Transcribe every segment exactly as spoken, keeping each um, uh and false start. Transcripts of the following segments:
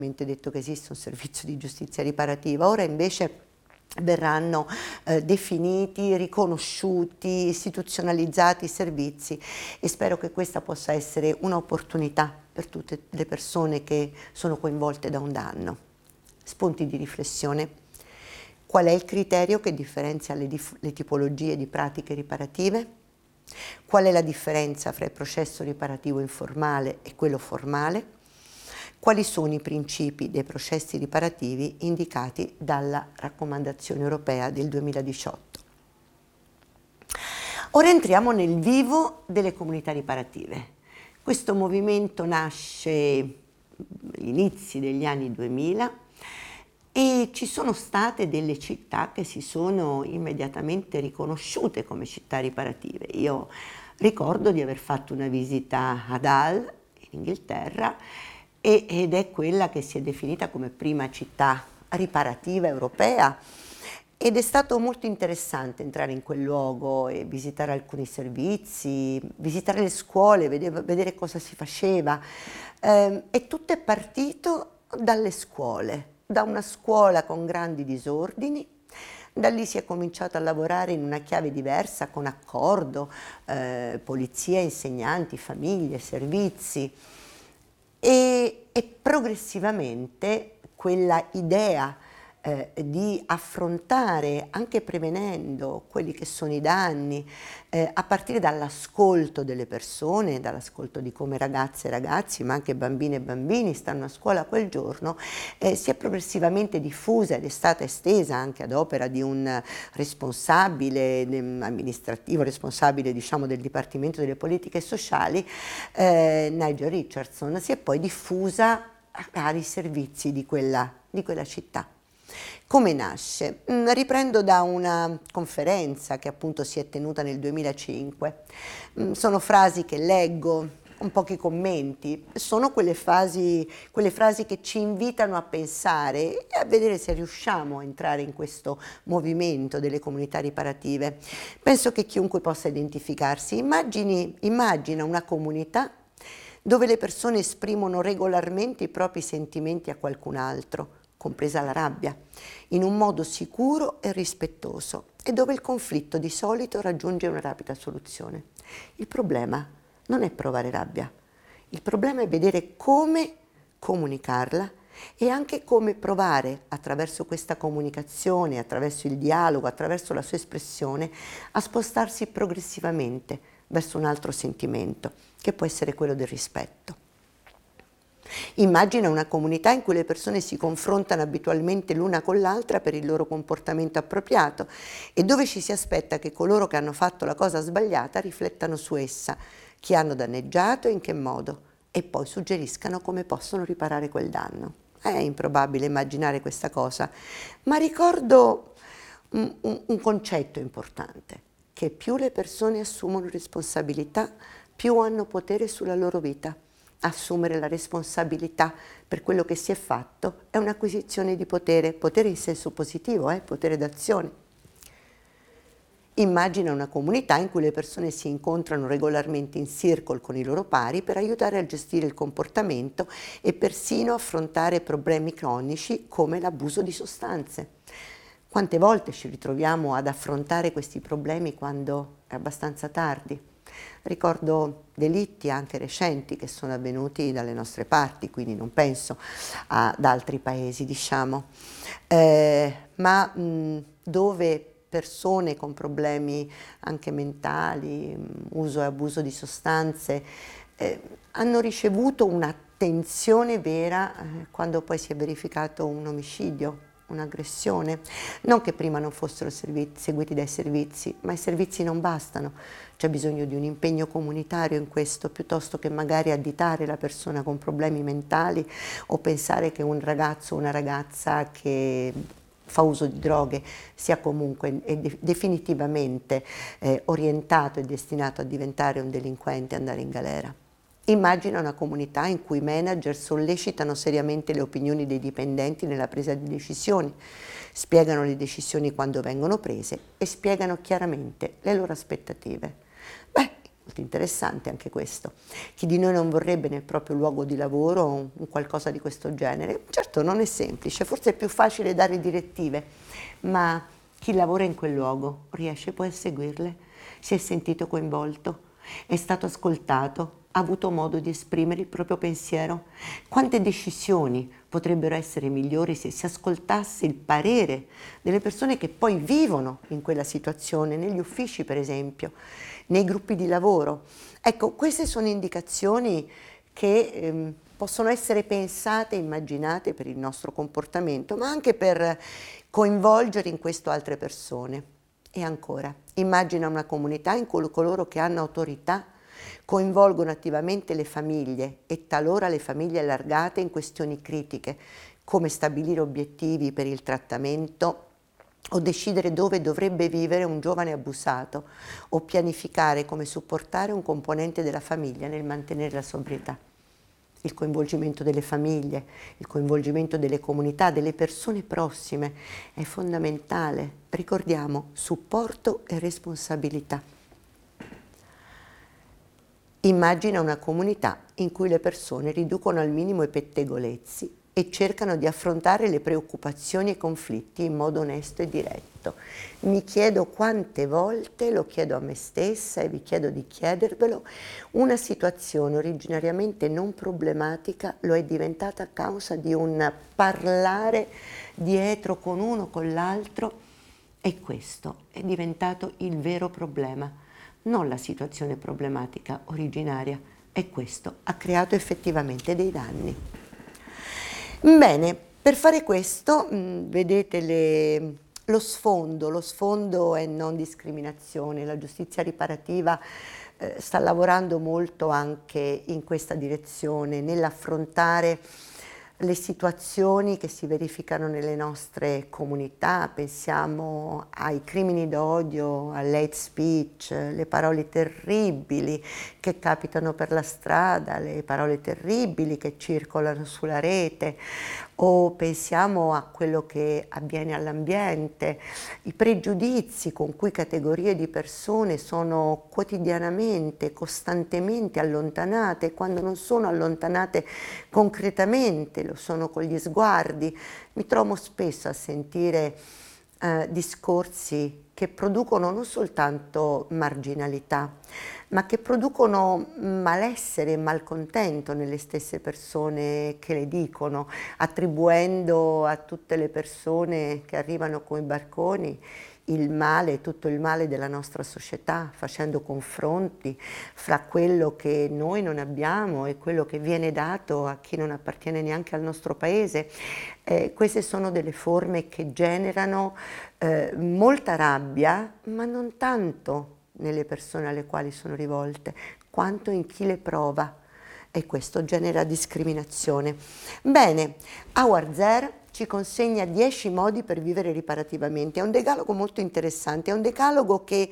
detto che esiste un servizio di giustizia riparativa, ora invece verranno eh, definiti, riconosciuti, istituzionalizzati i servizi e spero che questa possa essere un'opportunità per tutte le persone che sono coinvolte da un danno. Spunti di riflessione. Qual è il criterio che differenzia le, le tipologie di pratiche riparative? Qual è la differenza fra il processo riparativo informale e quello formale? Quali sono i principi dei processi riparativi indicati dalla raccomandazione europea del duemiladiciotto? Ora entriamo nel vivo delle comunità riparative. Questo movimento nasce agli inizi degli anni duemila e ci sono state delle città che si sono immediatamente riconosciute come città riparative. Io ricordo di aver fatto una visita ad Hull, in Inghilterra, ed è quella che si è definita come prima città riparativa europea ed è stato molto interessante entrare in quel luogo e visitare alcuni servizi, visitare le scuole, vedere, vedere cosa si faceva eh, e tutto è partito dalle scuole, da una scuola con grandi disordini. Da lì si è cominciato a lavorare in una chiave diversa con accordo, eh, polizia, insegnanti, famiglie, servizi. E, e progressivamente quella idea eh, di affrontare, anche prevenendo quelli che sono i danni, eh, a partire dall'ascolto delle persone, dall'ascolto di come ragazze e ragazzi, ma anche bambine e bambini stanno a scuola quel giorno, eh, si è progressivamente diffusa ed è stata estesa anche ad opera di un responsabile amministrativo, responsabile diciamo del Dipartimento delle Politiche Sociali, eh, Nigel Richardson, si è poi diffusa a vari servizi di quella, di quella città. Come nasce? Riprendo da una conferenza che appunto si è tenuta nel duemilacinque. Sono frasi che leggo, con pochi commenti, sono quelle frasi, quelle frasi che ci invitano a pensare e a vedere se riusciamo a entrare in questo movimento delle comunità riparative. Penso che chiunque possa identificarsi. Immagini, immagina una comunità dove le persone esprimono regolarmente i propri sentimenti a qualcun altro, compresa la rabbia, in un modo sicuro e rispettoso e dove il conflitto di solito raggiunge una rapida soluzione. Il problema non è provare rabbia, il problema è vedere come comunicarla e anche come provare attraverso questa comunicazione, attraverso il dialogo, attraverso la sua espressione, a spostarsi progressivamente verso un altro sentimento, che può essere quello del rispetto. Immagina una comunità in cui le persone si confrontano abitualmente l'una con l'altra per il loro comportamento appropriato e dove ci si aspetta che coloro che hanno fatto la cosa sbagliata riflettano su essa, chi hanno danneggiato e in che modo, e poi suggeriscano come possono riparare quel danno. È improbabile immaginare questa cosa, ma ricordo un, un, un concetto importante, che più le persone assumono responsabilità, più hanno potere sulla loro vita. Assumere la responsabilità per quello che si è fatto è un'acquisizione di potere, potere in senso positivo, eh, potere d'azione. Immagina una comunità in cui le persone si incontrano regolarmente in circle con i loro pari per aiutare a gestire il comportamento e persino affrontare problemi cronici come l'abuso di sostanze. Quante volte ci ritroviamo ad affrontare questi problemi quando è abbastanza tardi? Ricordo delitti anche recenti che sono avvenuti dalle nostre parti, quindi non penso ad altri paesi, diciamo, eh, ma mh, dove persone con problemi anche mentali, mh, uso e abuso di sostanze, eh, hanno ricevuto un'attenzione vera eh, quando poi si è verificato un omicidio, un'aggressione. Non che prima non fossero seguiti dai servizi, ma i servizi non bastano. C'è bisogno di un impegno comunitario in questo, piuttosto che magari additare la persona con problemi mentali o pensare che un ragazzo o una ragazza che fa uso di droghe sia comunque e de- definitivamente eh, orientato e destinato a diventare un delinquente e andare in galera. Immagina una comunità in cui i manager sollecitano seriamente le opinioni dei dipendenti nella presa di decisioni, spiegano le decisioni quando vengono prese e spiegano chiaramente le loro aspettative. Beh, Molto interessante anche questo. Chi di noi non vorrebbe nel proprio luogo di lavoro un, un qualcosa di questo genere? Certo non è semplice, forse è più facile dare direttive, ma chi lavora in quel luogo riesce poi a seguirle? Si è sentito coinvolto? È stato ascoltato? Ha avuto modo di esprimere il proprio pensiero? Quante decisioni potrebbero essere migliori se si ascoltasse il parere delle persone che poi vivono in quella situazione, negli uffici per esempio, nei gruppi di lavoro? Ecco, queste sono indicazioni che ehm, possono essere pensate e immaginate per il nostro comportamento, ma anche per coinvolgere in questo altre persone. E ancora, immagina una comunità in cui coloro che hanno autorità coinvolgono attivamente le famiglie e talora le famiglie allargate in questioni critiche, come stabilire obiettivi per il trattamento o decidere dove dovrebbe vivere un giovane abusato o pianificare come supportare un componente della famiglia nel mantenere la sobrietà. Il coinvolgimento delle famiglie, il coinvolgimento delle comunità, delle persone prossime è fondamentale. Ricordiamo supporto e responsabilità. Immagina una comunità in cui le persone riducono al minimo i pettegolezzi e cercano di affrontare le preoccupazioni e i conflitti in modo onesto e diretto. Mi chiedo quante volte, lo chiedo a me stessa e vi chiedo di chiedervelo, una situazione originariamente non problematica lo è diventata a causa di un parlare dietro con uno con l'altro e questo è diventato il vero problema, non la situazione problematica originaria, e questo ha creato effettivamente dei danni. Bene, per fare questo, mh, vedete le, lo sfondo, lo sfondo è non discriminazione, la giustizia riparativa eh, sta lavorando molto anche in questa direzione, nell'affrontare le situazioni che si verificano nelle nostre comunità. Pensiamo ai crimini d'odio, all'hate speech, le parole terribili che capitano per la strada, le parole terribili che circolano sulla rete, o pensiamo a quello che avviene all'ambiente, i pregiudizi con cui categorie di persone sono quotidianamente, costantemente allontanate, quando non sono allontanate concretamente, lo sono con gli sguardi. Mi trovo spesso a sentire eh, discorsi che producono non soltanto marginalità, ma che producono malessere e malcontento nelle stesse persone che le dicono, attribuendo a tutte le persone che arrivano con i barconi il male, tutto il male della nostra società, facendo confronti fra quello che noi non abbiamo e quello che viene dato a chi non appartiene neanche al nostro paese. Eh, queste sono delle forme che generano eh, molta rabbia, ma non tanto nelle persone alle quali sono rivolte, quanto in chi le prova, e questo genera discriminazione. Bene, Howard Zehr ci consegna dieci modi per vivere riparativamente. È un decalogo molto interessante, è un decalogo che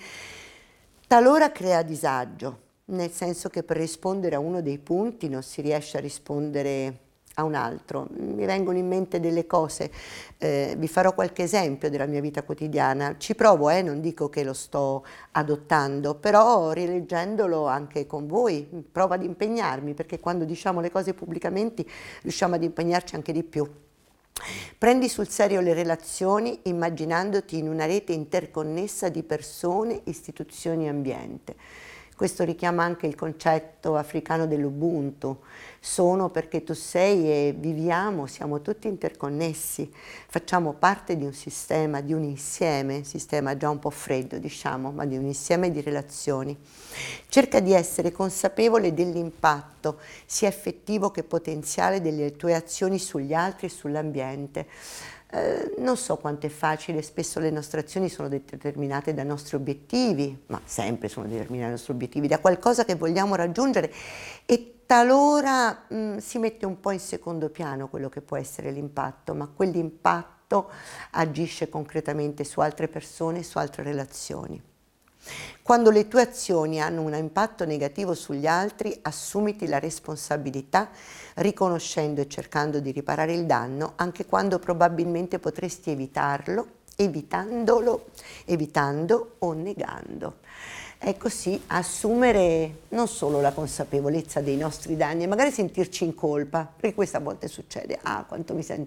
talora crea disagio, nel senso che per rispondere a uno dei punti non si riesce a rispondere a un altro. Mi vengono in mente delle cose, eh, vi farò qualche esempio della mia vita quotidiana. Ci provo, eh, non dico che lo sto adottando, però rileggendolo anche con voi, provo ad impegnarmi, perché quando diciamo le cose pubblicamente riusciamo ad impegnarci anche di più. Prendi sul serio le relazioni immaginandoti in una rete interconnessa di persone, istituzioni e ambiente. Questo richiama anche il concetto africano dell'Ubuntu. Sono perché tu sei e viviamo, siamo tutti interconnessi, facciamo parte di un sistema, di un insieme, sistema già un po' freddo diciamo, ma di un insieme di relazioni. Cerca di essere consapevole dell'impatto, sia effettivo che potenziale, delle tue azioni sugli altri e sull'ambiente. Eh, non so quanto è facile, spesso le nostre azioni sono determinate dai nostri obiettivi, ma sempre sono determinate dai nostri obiettivi, da qualcosa che vogliamo raggiungere, e talora mh, si mette un po' in secondo piano quello che può essere l'impatto, ma quell'impatto agisce concretamente su altre persone, su altre relazioni. Quando le tue azioni hanno un impatto negativo sugli altri, assumiti la responsabilità, riconoscendo e cercando di riparare il danno, anche quando probabilmente potresti evitarlo, evitandolo, evitando o negando. è così assumere non solo la consapevolezza dei nostri danni, e magari sentirci in colpa, perché questa a volte succede, ah quanto mi sento